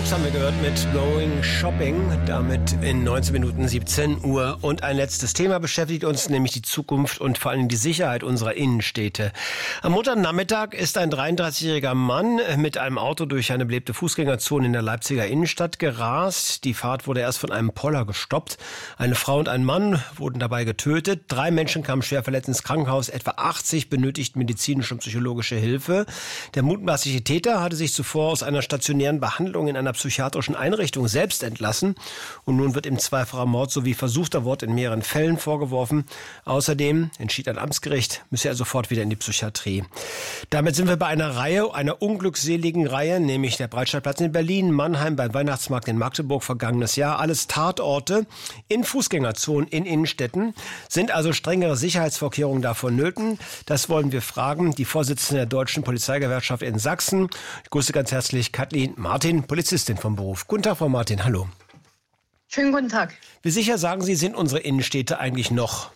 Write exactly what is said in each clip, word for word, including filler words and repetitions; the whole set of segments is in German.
Strokes haben wir gehört mit Going Shopping, damit in neunzehn Minuten siebzehn Uhr. Und ein letztes Thema beschäftigt uns, nämlich die Zukunft und vor allem die Sicherheit unserer Innenstädte. Am Montagnachmittag ist ein dreiunddreißigjähriger Mann mit einem Auto durch eine belebte Fußgängerzone in der Leipziger Innenstadt gerast. Die Fahrt wurde erst von einem Poller gestoppt. Eine Frau und ein Mann wurden dabei getötet. Drei Menschen kamen schwer verletzt ins Krankenhaus. Etwa achtzig benötigten medizinische und psychologische Hilfe. Der mutmaßliche Täter hatte sich zuvor aus einer stationären Behandlung in einer psychiatrischen Einrichtung selbst entlassen. Und nun wird ihm zweifacher Mord sowie versuchter Mord in mehreren Fällen vorgeworfen. Außerdem entschied ein Amtsgericht, müsse er sofort wieder in die Psychiatrie. Damit sind wir bei einer Reihe, einer unglückseligen Reihe, nämlich der Breitscheidplatz in Berlin, Mannheim, beim Weihnachtsmarkt in Magdeburg vergangenes Jahr. Alles Tatorte in Fußgängerzonen in Innenstädten. Sind also strengere Sicherheitsvorkehrungen da vonnöten? Das wollen wir fragen. Die Vorsitzende der Deutschen Polizeigewerkschaft in Sachsen. Ich grüße ganz herzlich Kathleen Martin, Polizistin vom Beruf. Guten Tag, Frau Martin, hallo. Schönen guten Tag. Wie sicher, sagen Sie, sind unsere Innenstädte eigentlich noch?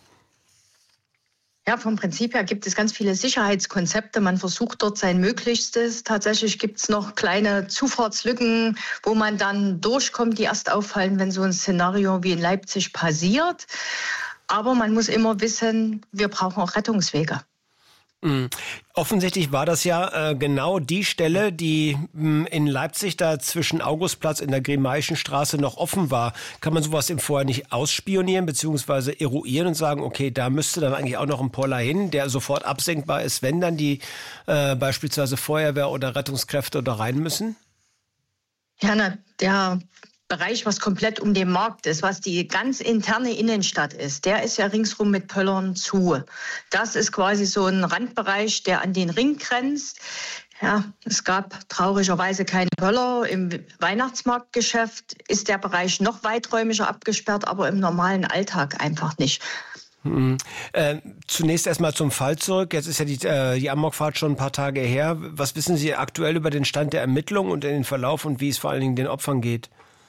Ja, vom Prinzip her gibt es ganz viele Sicherheitskonzepte. Man versucht dort sein Möglichstes. Tatsächlich gibt es noch kleine Zufahrtslücken, wo man dann durchkommt, die erst auffallen, wenn so ein Szenario wie in Leipzig passiert. Aber man muss immer wissen, wir brauchen auch Rettungswege. Mhm. Offensichtlich war das ja äh, genau die Stelle, die mh, in Leipzig da zwischen Augustplatz in der Gremaischen-Straße noch offen war. Kann man sowas im Vorher nicht ausspionieren bzw. eruieren und sagen, okay, da müsste dann eigentlich auch noch ein Poller hin, der sofort absenkbar ist, wenn dann die äh, beispielsweise Feuerwehr oder Rettungskräfte da rein müssen? Ja, na, der Bereich, was komplett um den Markt ist, was die ganz interne Innenstadt ist, der ist ja ringsrum mit Pöllern zu. Das ist quasi so ein Randbereich, der an den Ring grenzt. Ja, es gab traurigerweise keine Pöller. Im Weihnachtsmarktgeschäft ist der Bereich noch weiträumiger abgesperrt, aber im normalen Alltag einfach nicht. Hm. Äh, zunächst erstmal zum Fall zurück. Jetzt ist ja die, äh, die Amokfahrt schon ein paar Tage her. Was wissen Sie aktuell über den Stand der Ermittlungen und den Verlauf und wie es vor allen Dingen den Opfern geht?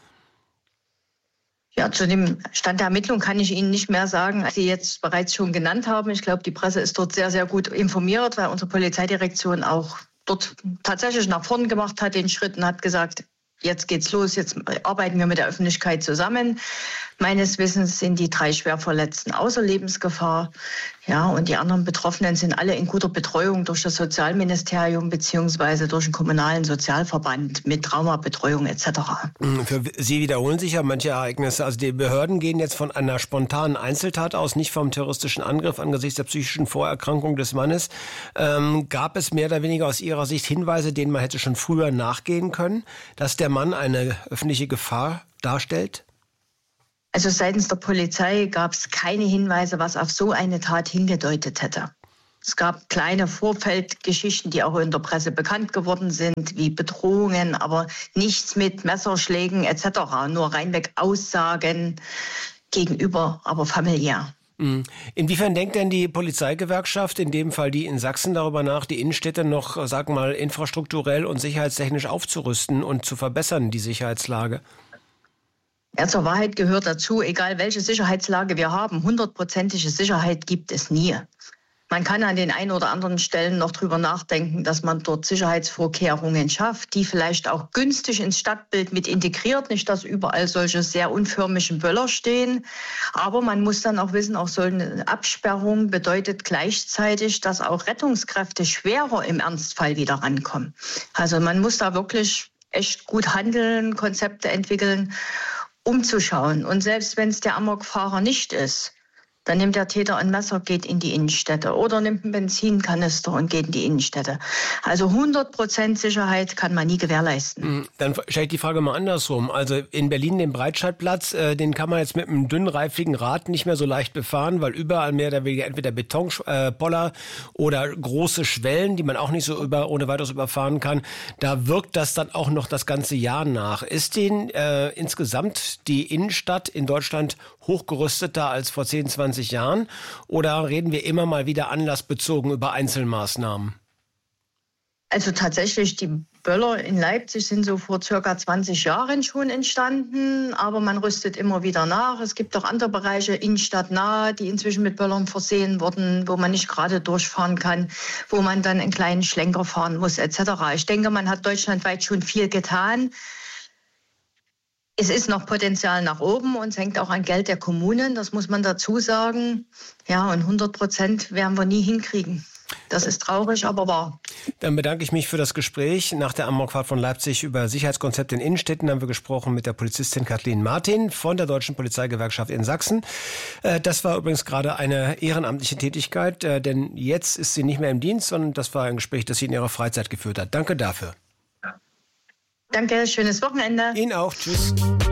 Ja, zu dem Stand der Ermittlung kann ich Ihnen nicht mehr sagen, als Sie jetzt bereits schon genannt haben. Ich glaube, die Presse ist dort sehr, sehr gut informiert, weil unsere Polizeidirektion auch dort tatsächlich nach vorn gemacht hat, den Schritt und hat gesagt, jetzt geht's los, jetzt arbeiten wir mit der Öffentlichkeit zusammen. Meines Wissens sind die drei Schwerverletzten außer Lebensgefahr. Ja, und die anderen Betroffenen sind alle in guter Betreuung durch das Sozialministerium beziehungsweise durch den kommunalen Sozialverband mit Traumabetreuung et cetera. Für Sie wiederholen sich ja manche Ereignisse. Also die Behörden gehen jetzt von einer spontanen Einzeltat aus, nicht vom terroristischen Angriff angesichts der psychischen Vorerkrankung des Mannes. Ähm, gab es mehr oder weniger aus Ihrer Sicht Hinweise, denen man hätte schon früher nachgehen können, dass der Mann eine öffentliche Gefahr darstellt? Also seitens der Polizei gab es keine Hinweise, was auf so eine Tat hingedeutet hätte. Es gab kleine Vorfeldgeschichten, die auch in der Presse bekannt geworden sind, wie Bedrohungen, aber nichts mit Messerschlägen et cetera. Nur reinweg Aussagen gegenüber, aber familiär. Inwiefern denkt denn die Polizeigewerkschaft, in dem Fall die in Sachsen, darüber nach, die Innenstädte noch, sag mal, infrastrukturell und sicherheitstechnisch aufzurüsten und zu verbessern, die Sicherheitslage? Ja, zur Wahrheit gehört dazu, egal welche Sicherheitslage wir haben, hundertprozentige Sicherheit gibt es nie. Man kann an den ein oder anderen Stellen noch drüber nachdenken, dass man dort Sicherheitsvorkehrungen schafft, die vielleicht auch günstig ins Stadtbild mit integriert. Nicht, dass überall solche sehr unförmigen Böller stehen. Aber man muss dann auch wissen, auch so eine Absperrung bedeutet gleichzeitig, dass auch Rettungskräfte schwerer im Ernstfall wieder rankommen. Also man muss da wirklich echt gut handeln, Konzepte entwickeln, umzuschauen. Und selbst wenn es der Amokfahrer nicht ist, dann nimmt der Täter ein Messer, geht in die Innenstädte oder nimmt einen Benzinkanister und geht in die Innenstädte. Also hundert Prozent Sicherheit kann man nie gewährleisten. Dann stelle ich die Frage mal andersrum. Also in Berlin den Breitscheidplatz, äh, den kann man jetzt mit einem dünnreifigen Rad nicht mehr so leicht befahren, weil überall mehr oder weniger entweder Betonpoller äh, oder große Schwellen, die man auch nicht so über, ohne weiteres überfahren kann. Da wirkt das dann auch noch das ganze Jahr nach. Ist denn äh, insgesamt die Innenstadt in Deutschland hochgerüsteter als vor zehn, zwanzig Jahren? Oder reden wir immer mal wieder anlassbezogen über Einzelmaßnahmen? Also tatsächlich, die Böller in Leipzig sind so vor circa zwanzig Jahren schon entstanden, aber man rüstet immer wieder nach. Es gibt auch andere Bereiche innenstadtnah, die inzwischen mit Böllern versehen wurden, wo man nicht gerade durchfahren kann, wo man dann einen kleinen Schlenker fahren muss et cetera. Ich denke, man hat deutschlandweit schon viel getan. Es ist noch Potenzial nach oben und es hängt auch an Geld der Kommunen, das muss man dazu sagen. Ja, und hundert Prozent werden wir nie hinkriegen. Das ist traurig, aber wahr. Dann bedanke ich mich für das Gespräch. Nach der Amokfahrt von Leipzig über Sicherheitskonzepte in Innenstädten haben wir gesprochen mit der Polizistin Kathleen Martin von der Deutschen Polizeigewerkschaft in Sachsen. Das war übrigens gerade eine ehrenamtliche Tätigkeit, denn jetzt ist sie nicht mehr im Dienst, sondern das war ein Gespräch, das sie in ihrer Freizeit geführt hat. Danke dafür. Danke, schönes Wochenende. Ihnen auch. Tschüss.